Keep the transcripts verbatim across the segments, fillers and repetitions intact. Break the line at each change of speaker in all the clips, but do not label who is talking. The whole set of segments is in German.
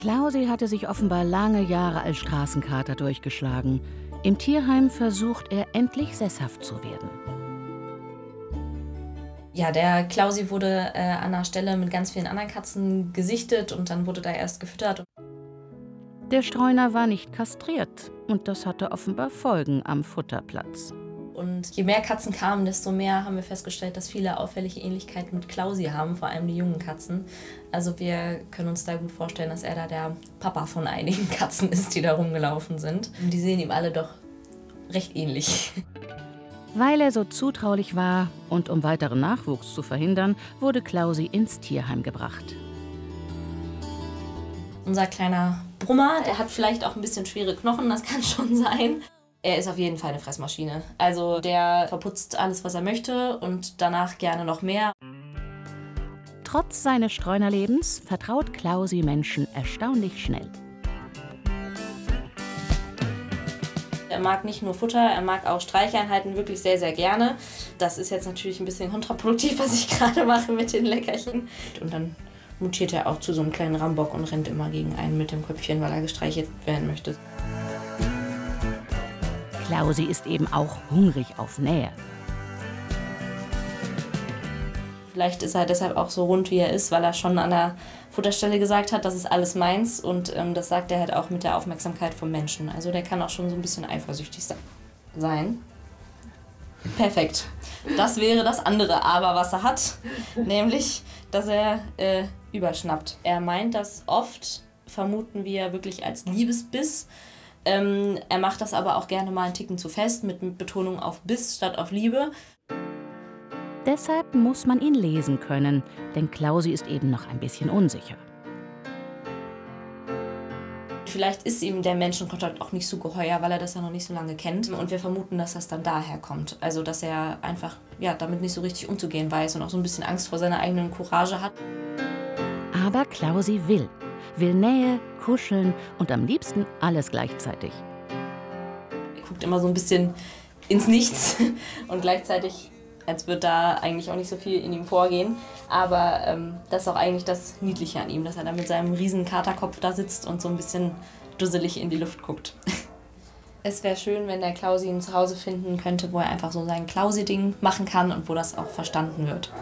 Klausi hatte sich offenbar lange Jahre als Straßenkater durchgeschlagen. Im Tierheim versucht er, endlich sesshaft zu werden.
Ja, der Klausi wurde äh, an einer Stelle mit ganz vielen anderen Katzen gesichtet und dann wurde da erst gefüttert.
Der Streuner war nicht kastriert und das hatte offenbar Folgen am Futterplatz.
Und je mehr Katzen kamen, desto mehr haben wir festgestellt, dass viele auffällige Ähnlichkeiten mit Klausi haben, vor allem die jungen Katzen. Also wir können uns da gut vorstellen, dass er da der Papa von einigen Katzen ist, die da rumgelaufen sind. Und die sehen ihm alle doch recht ähnlich.
Weil er so zutraulich war und um weiteren Nachwuchs zu verhindern, wurde Klausi ins Tierheim gebracht.
Unser kleiner Brummer, der hat vielleicht auch ein bisschen schwere Knochen, das kann schon sein. Er ist auf jeden Fall eine Fressmaschine. Also der verputzt alles, was er möchte und danach gerne noch mehr.
Trotz seines Streunerlebens vertraut Klausi Menschen erstaunlich schnell.
Er mag nicht nur Futter, er mag auch Streicheinheiten wirklich sehr, sehr gerne. Das ist jetzt natürlich ein bisschen kontraproduktiv, was ich gerade mache mit den Leckerchen. Und dann mutiert er auch zu so einem kleinen Rambock und rennt immer gegen einen mit dem Köpfchen, weil er gestreichelt werden möchte.
Klausi ist eben auch hungrig auf Nähe.
Vielleicht ist er deshalb auch so rund, wie er ist, weil er schon an der Futterstelle gesagt hat, das ist alles meins. Und ähm, das sagt er halt auch mit der Aufmerksamkeit vom Menschen. Also der kann auch schon so ein bisschen eifersüchtig sein. Perfekt. Das wäre das andere Aber, was er hat. Nämlich, dass er äh, überschnappt. Er meint das oft, vermuten wir, wirklich als Liebesbiss. Ähm, er macht das aber auch gerne mal einen Ticken zu fest, mit Betonung auf Biss statt auf Liebe.
Deshalb muss man ihn lesen können, denn Klausi ist eben noch ein bisschen unsicher.
Vielleicht ist ihm der Menschenkontakt auch nicht so geheuer, weil er das ja noch nicht so lange kennt. Und wir vermuten, dass das dann daher kommt. Also, dass er einfach ja, damit nicht so richtig umzugehen weiß und auch so ein bisschen Angst vor seiner eigenen Courage hat.
Aber Klausi will. Will Nähe, kuscheln und am liebsten alles gleichzeitig.
Er guckt immer so ein bisschen ins Nichts und gleichzeitig, als würde da eigentlich auch nicht so viel in ihm vorgehen. Aber ähm, das ist auch eigentlich das Niedliche an ihm, dass er da mit seinem riesen Katerkopf da sitzt und so ein bisschen dusselig in die Luft guckt. Es wäre schön, wenn der Klausi ein Zuhause finden könnte, wo er einfach so sein Klausi-Ding machen kann und wo das auch verstanden wird.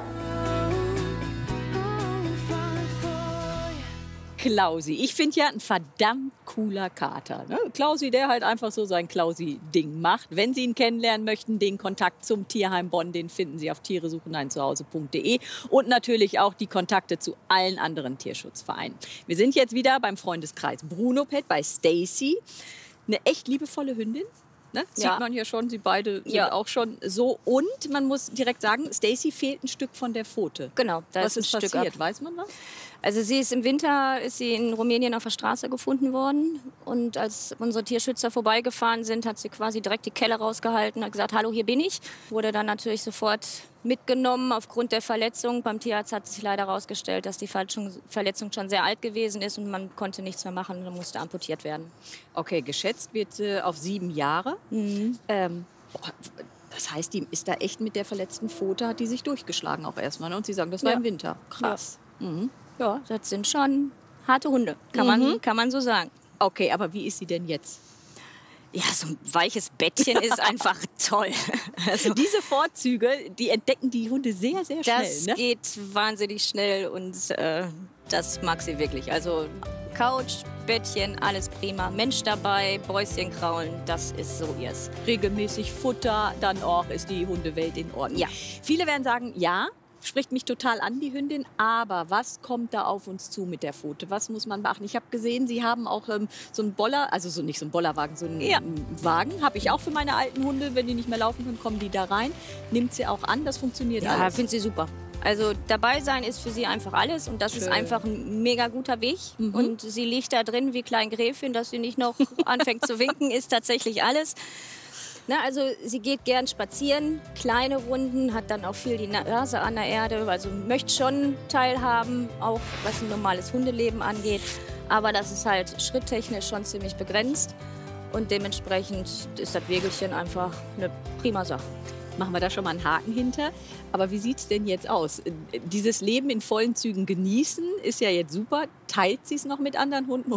Klausi. Ich finde ja ein verdammt cooler Kater. Ne? Klausi, der halt einfach so sein Klausi-Ding macht. Wenn Sie ihn kennenlernen möchten, den Kontakt zum Tierheim Bonn, den finden Sie auf tiere suchen ein zuhause punkt de und natürlich auch die Kontakte zu allen anderen Tierschutzvereinen. Wir sind jetzt wieder beim Freundeskreis Bruno Pet bei Stacy. Eine echt liebevolle Hündin. Ne? Sieht
Ja.
man hier schon, sie beide sind
Ja.
auch schon so. Und man muss direkt sagen, Stacy fehlt ein Stück von der Pfote.
Genau, da
Was
ist ein
ist
Stück
passiert?
ab.
Weiß man was?
Also sie ist im Winter ist sie in Rumänien auf der Straße gefunden worden und als unsere Tierschützer vorbeigefahren sind, hat sie quasi direkt die Kelle rausgehalten, hat gesagt, hallo, hier bin ich. Wurde dann natürlich sofort mitgenommen aufgrund der Verletzung. Beim Tierarzt hat sich leider herausgestellt, dass die Verletzung Verletzung schon sehr alt gewesen ist und man konnte nichts mehr machen und musste amputiert werden.
Okay, geschätzt wird sie auf sieben Jahre.
Mhm.
Ähm, boah, das heißt, die ist da echt mit der verletzten Pfote, hat die sich durchgeschlagen auch erstmal. Ne? Und Sie sagen, das war
Ja.
im Winter. Krass. Mhm.
Ja, das sind schon harte Hunde, kann,
Mhm.
man, kann man so sagen.
Okay, aber wie ist sie denn jetzt?
Ja, so ein weiches Bettchen ist einfach toll. Also,
Diese Vorzüge, die entdecken die Hunde sehr, sehr schnell.
das
Ne?
geht wahnsinnig schnell und äh, das mag sie wirklich. Also Couch, Bettchen, alles prima. Mensch dabei, Bäuschen kraulen, das ist so ihrs.
Regelmäßig Futter, dann auch ist die Hundewelt in Ordnung.
Ja.
Viele werden sagen, ja, spricht mich total an, die Hündin. Aber was kommt da auf uns zu mit der Pfote? Was muss man beachten? Ich habe gesehen, Sie haben auch ähm, so einen Boller, also so nicht so einen Bollerwagen, so einen
Ja.
Wagen. Habe ich auch für meine alten Hunde. Wenn die nicht mehr laufen können, kommen die da rein. Nimmt sie auch an, das funktioniert
Ja,
alles.
finde sie super. Also dabei sein ist für sie einfach alles und das
Schön.
ist einfach ein mega guter Weg.
Mhm.
Und sie liegt da drin wie Klein Gräfin, dass sie nicht noch anfängt zu winken, ist tatsächlich alles. Na, also sie geht gern spazieren, kleine Runden, hat dann auch viel die Nase an der Erde, also möchte schon teilhaben, auch was ein normales Hundeleben angeht. Aber das ist halt schritttechnisch schon ziemlich begrenzt und dementsprechend ist das Wägelchen einfach eine prima Sache.
Machen wir da schon mal einen Haken hinter. Aber wie sieht es denn jetzt aus? Dieses Leben in vollen Zügen genießen ist ja jetzt super. Teilt sie es noch mit anderen Hunden?